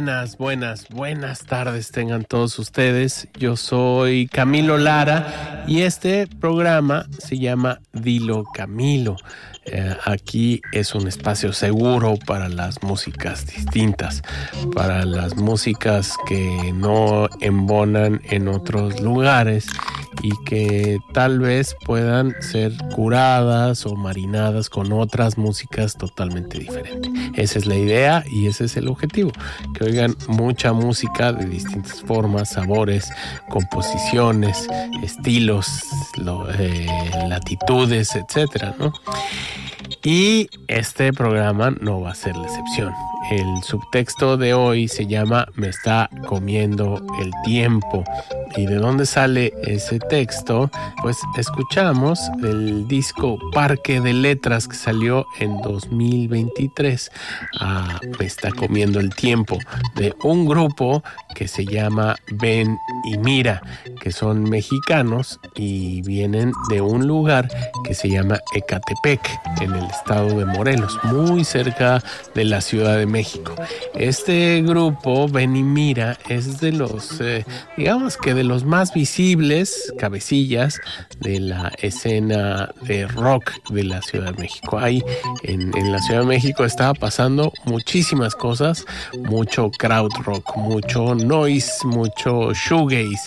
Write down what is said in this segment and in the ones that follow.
Buenas tardes tengan todos ustedes. Yo soy Camilo Lara y este programa se llama Dilo Camilo. Aquí es un espacio seguro para las músicas distintas, para las músicas que no embonan en otros lugares y que tal vez puedan ser curadas o marinadas con otras músicas totalmente diferentes. Esa es la idea y ese es el objetivo, que oigan mucha música de distintas formas, sabores, composiciones, estilos, latitudes, etcétera, ¿no? Y este programa no va a ser la excepción. El subtexto de hoy se llama Me está comiendo el tiempo. ¿Y de dónde sale ese texto? Pues escuchamos el disco Parque de Letras que salió en 2023. Me está comiendo el tiempo, de un grupo que se llama Ven y Mira, que son mexicanos y vienen de un lugar que se llama Ecatepec, en el estado de Morelos, muy cerca de la Ciudad de México. Este grupo, Ven y Mira, es de los, digamos que de los más visibles cabecillas de la escena de rock de la Ciudad de México. Ahí en la Ciudad de México estaba pasando muchísimas cosas, mucho crowd rock, mucho noise, mucho shoegaze.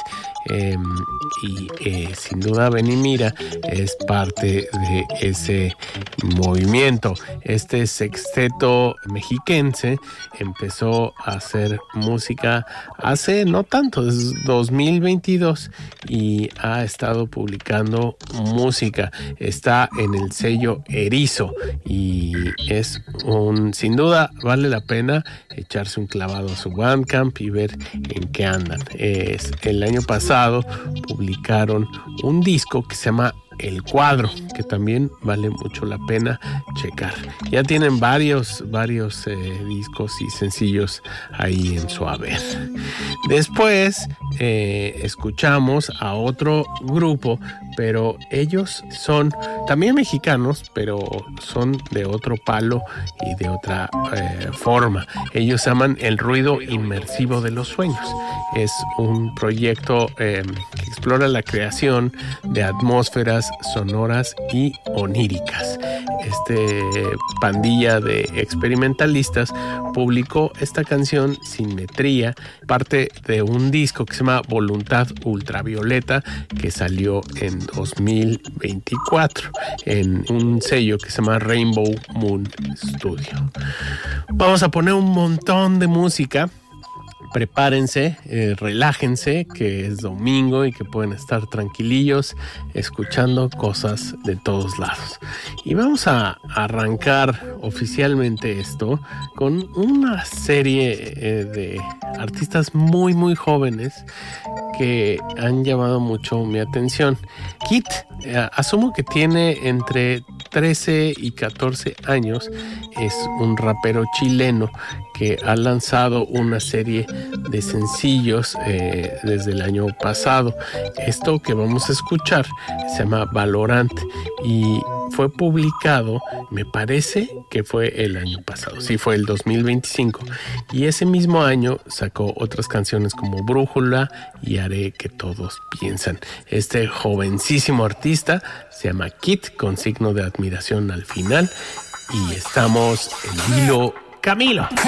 Sin duda Ven y Mira es parte de ese movimiento. Este sexteto mexiquense empezó a hacer música hace no tanto, desde 2022, y ha estado publicando música. Está en el sello Erizo y es sin duda vale la pena echarse un clavado a su Bandcamp y ver en qué andan. El año pasado publicaron un disco que se llama El Cuadro, que también vale mucho la pena checar. Ya tienen varios discos y sencillos ahí en su haber. Después escuchamos a otro grupo, pero ellos son también mexicanos, pero son de otro palo y de otra forma. Ellos llaman El Ruido Inmersivo de los Sueños. Es un proyecto que explora la creación de atmósferas sonoras y oníricas. Pandilla de experimentalistas publicó esta canción Simetría, parte de un disco que se llama Voluntad Ultravioleta, que salió en 2024 en un sello que se llama Rainbow Moon Studio. Vamos a poner un montón de música. Prepárense, relájense, que es domingo y que pueden estar tranquilillos escuchando cosas de todos lados. Y vamos a arrancar oficialmente esto con una serie de artistas muy muy jóvenes que han llamado mucho mi atención. Kit, asumo que tiene entre 13 y 14 años, es un rapero chileno que ha lanzado una serie de sencillos desde el año pasado. Esto que vamos a escuchar se llama Valorant y fue publicado, me parece que fue el año pasado, sí, fue el 2025, y ese mismo año sacó otras canciones como Brújula y Haré que todos piensan. Este jovencísimo artista se llama Kit, con signo de admiración al final, y estamos en Dilo Camilo.